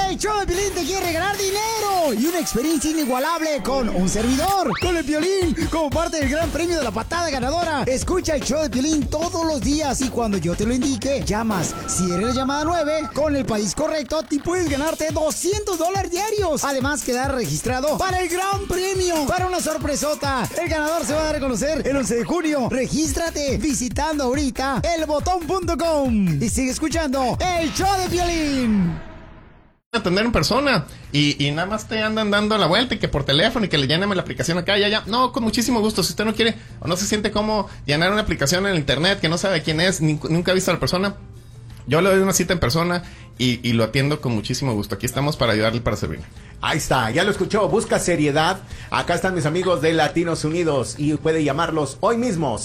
El show de Piolín te quiere regalar dinero y una experiencia inigualable con un servidor, con el Piolín, como parte del gran premio de la patada ganadora. Escucha el show de Piolín todos los días y cuando yo te lo indique, llamas. Si eres la llamada 9, con el país correcto, te puedes ganarte $200 diarios. Además, quedar registrado para el gran premio, para una sorpresota. El ganador se va a dar a conocer el 11 de junio. Regístrate visitando ahorita elbotón.com y sigue escuchando el show de Piolín. Atender en persona y nada más te andan dando la vuelta y que por teléfono y que le lléname la aplicación acá y allá. No, con muchísimo gusto. Si usted no quiere o no se siente cómo llenar una aplicación en el internet que no sabe quién es, nunca ha visto a la persona, yo le doy una cita en persona y lo atiendo con muchísimo gusto. Aquí estamos para ayudarle, para servirle. Ahí está, ya lo escuchó, busca seriedad. Acá están mis amigos de Latinos Unidos y puede llamarlos hoy mismo,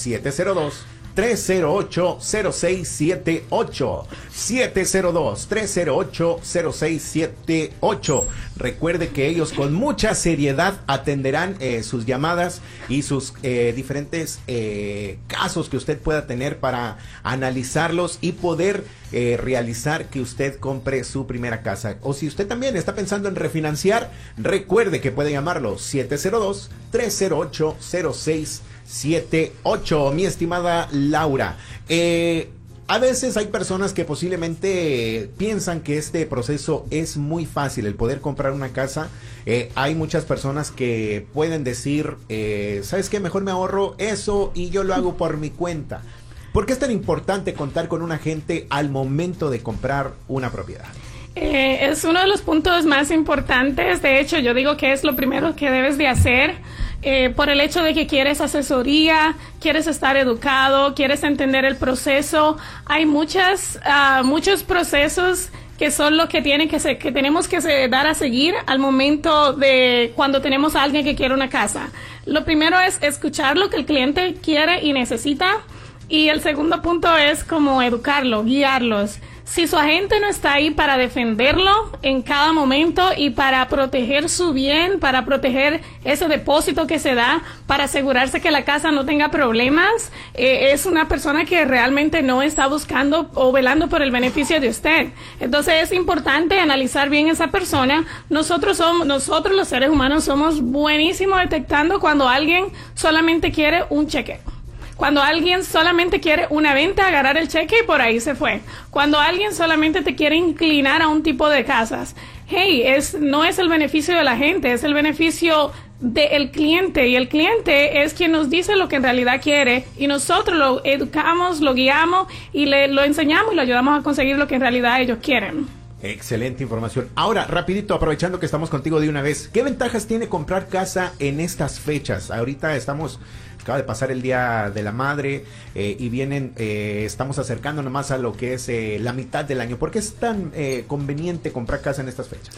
702-308-0678. 702-308-0678. Recuerde que ellos con mucha seriedad atenderán sus llamadas y sus diferentes casos que usted pueda tener para analizarlos y poder realizar que usted compre su primera casa. O si usted también está pensando en refinanciar, recuerde que puede llamarlo 702-308-0678. Mi estimada Laura, a veces hay personas que posiblemente piensan que este proceso es muy fácil, el poder comprar una casa. Hay muchas personas que pueden decir, ¿sabes qué? Mejor me ahorro eso y yo lo hago por mi cuenta. ¿Por qué es tan importante contar con un agente al momento de comprar una propiedad? Es uno de los puntos más importantes. De hecho, yo digo que es lo primero que debes de hacer. Por el hecho de que quieres asesoría, quieres estar educado, quieres entender el proceso. Hay muchos procesos que son los que tenemos que dar a seguir al momento de cuando tenemos a alguien que quiere una casa. Lo primero es escuchar lo que el cliente quiere y necesita. Y el segundo punto es como educarlo, guiarlos. Si su agente no está ahí para defenderlo en cada momento y para proteger su bien, para proteger ese depósito que se da, para asegurarse que la casa no tenga problemas, es una persona que realmente no está buscando o velando por el beneficio de usted. Entonces es importante analizar bien esa persona. Nosotros los seres humanos somos buenísimos detectando cuando alguien solamente quiere un cheque. Cuando alguien solamente quiere una venta, agarrar el cheque y por ahí se fue. Cuando alguien solamente te quiere inclinar a un tipo de casas. Hey, no es el beneficio de la gente, es el beneficio del cliente. Y el cliente es quien nos dice lo que en realidad quiere. Y nosotros lo educamos, lo guiamos y lo enseñamos y lo ayudamos a conseguir lo que en realidad ellos quieren. Excelente información. Ahora, rapidito, aprovechando que estamos contigo de una vez, ¿qué ventajas tiene comprar casa en estas fechas? Ahorita acaba de pasar el Día de la Madre y estamos acercándonos más a lo que es la mitad del año. ¿Por qué es tan conveniente comprar casa en estas fechas?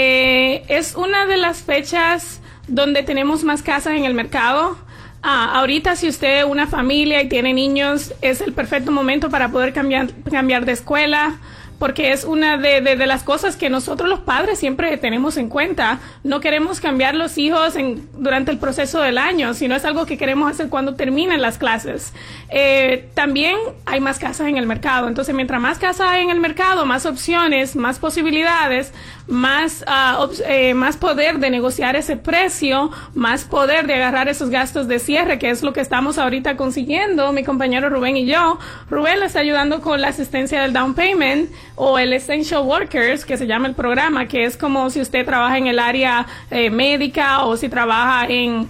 Es una de las fechas donde tenemos más casas en el mercado. Ahorita si usted es una familia y tiene niños, es el perfecto momento para poder cambiar de escuela. Porque es una de las cosas que nosotros los padres siempre tenemos en cuenta. No queremos cambiar los hijos durante el proceso del año, sino es algo que queremos hacer cuando terminen las clases. También hay más casas en el mercado. Entonces, mientras más casas hay en el mercado, más opciones, más posibilidades, más poder de negociar ese precio, más poder de agarrar esos gastos de cierre, que es lo que estamos ahorita consiguiendo, mi compañero Rubén y yo. Rubén le está ayudando con la asistencia del down payment, o el Essential Workers, que se llama el programa, que es como si usted trabaja en el área médica o si trabaja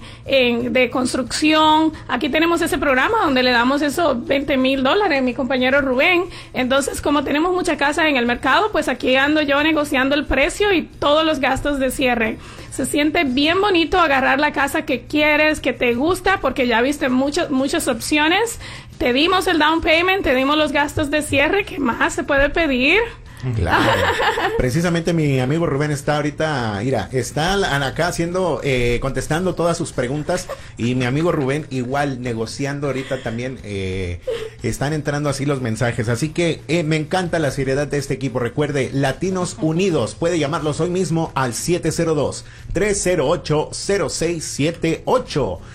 de construcción. Aquí tenemos ese programa donde le damos esos $20,000, mi compañero Rubén. Entonces, como tenemos muchas casas en el mercado, pues aquí ando yo negociando el precio y todos los gastos de cierre. Se siente bien bonito agarrar la casa que quieres, que te gusta, porque ya viste muchas opciones. Te dimos el down payment, te dimos los gastos de cierre. ¿Qué más se puede pedir? Claro. Precisamente mi amigo Rubén está ahorita, está acá contestando todas sus preguntas, y mi amigo Rubén igual negociando ahorita también. Están entrando así los mensajes, así que me encanta la seriedad de este equipo. Recuerde, Latinos Unidos, puede llamarlos hoy mismo al 702-308-0678.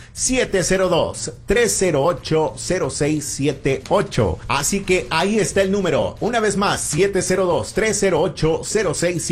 702-308-0678. Así que ahí está el número. Una vez más, 702-308-0678.